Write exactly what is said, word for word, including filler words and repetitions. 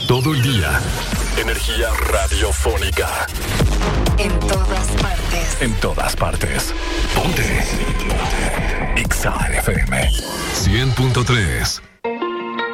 Todo el día. Energía radiofónica. En todas partes. En todas partes. Ponte. Ponte. Exa F M. cien punto tres.